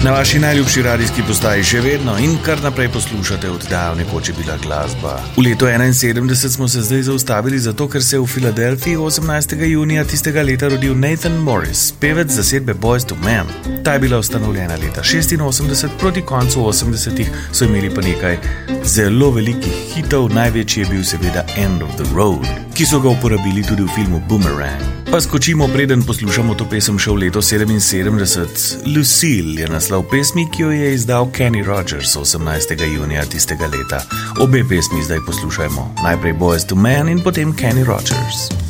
Na vaši najljubši radijski postaji še vedno in kar naprej poslušate oddajo Nekoč je bila glasba. V letu 71 smo se zdaj zaustavili zato, ker se je v Filadelfiji 18. junija tistega leta rodil Nathan Morris, pevec zasedbe Boyz II Men. Ta je bila ustanovljena leta 86, proti koncu 80-ih so imeli pa nekaj zelo velikih hitov, največji je bil seveda End of the Road, ki so ga uporabili tudi v filmu Boomerang. Pa skočimo, preden poslušamo to pesem še v leto 77. Lucille je naslov pesmi, ki jo je izdal Kenny Rogers 18. junija tistega leta. Obe pesmi zdaj poslušajmo. Najprej Boyz II Men in potem Kenny Rogers.